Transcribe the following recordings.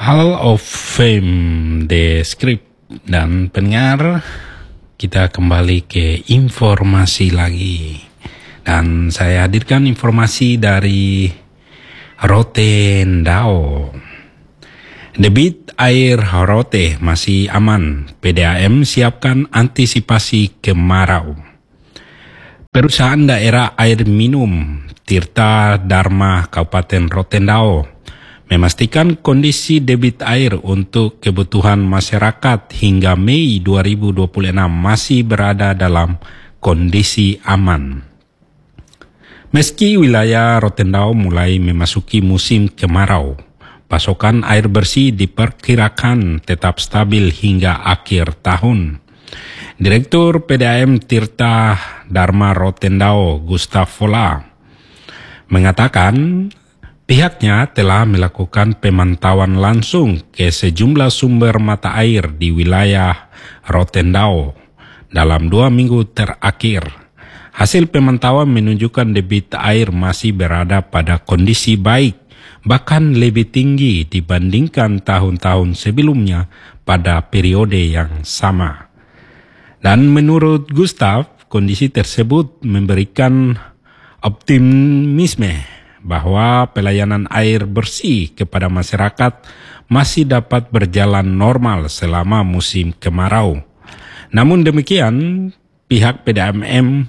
Hall of Fame The Script dan pendengar, kita kembali ke informasi lagi. Dan saya hadirkan informasi dari Rotendao. Debit air Rote masih aman. PDAM siapkan antisipasi kemarau. Perusahaan daerah air minum Tirta Dharma Kabupaten Rotendao memastikan kondisi debit air untuk kebutuhan masyarakat hingga Mei 2026 masih berada dalam kondisi aman. Meski wilayah Rotendao mulai memasuki musim kemarau, pasokan air bersih diperkirakan tetap stabil hingga akhir tahun. Direktur PDAM Tirta Dharma Rotendao, Gustav Vola, mengatakan pihaknya telah melakukan pemantauan langsung ke sejumlah sumber mata air di wilayah Rotendao dalam 2 minggu terakhir. Hasil pemantauan menunjukkan debit air masih berada pada kondisi baik, bahkan lebih tinggi dibandingkan tahun-tahun sebelumnya pada periode yang sama. Dan menurut Gustav, kondisi tersebut memberikan optimisme bahwa pelayanan air bersih kepada masyarakat masih dapat berjalan normal selama musim kemarau. Namun demikian, pihak PDAM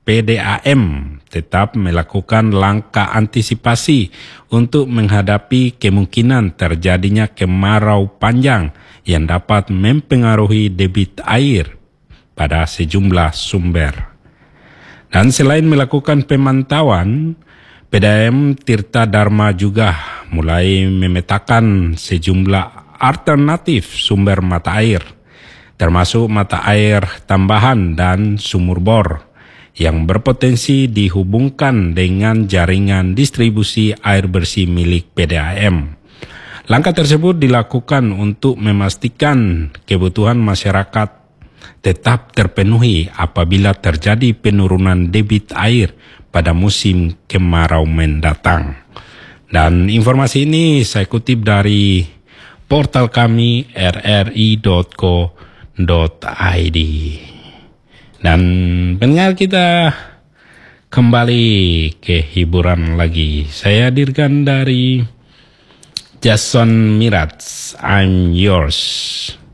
tetap melakukan langkah antisipasi untuk menghadapi kemungkinan terjadinya kemarau panjang yang dapat mempengaruhi debit air pada sejumlah sumber. Dan selain melakukan pemantauan, PDAM Tirta Dharma juga mulai memetakan sejumlah alternatif sumber mata air, termasuk mata air tambahan dan sumur bor yang berpotensi dihubungkan dengan jaringan distribusi air bersih milik PDAM. Langkah tersebut dilakukan untuk memastikan kebutuhan masyarakat tetap terpenuhi apabila terjadi penurunan debit air pada musim kemarau mendatang. Dan informasi ini saya kutip dari portal kami rri.co.id. Dan pendengar, kita kembali ke hiburan lagi. Saya hadirkan dari Jason Mraz, I'm Yours.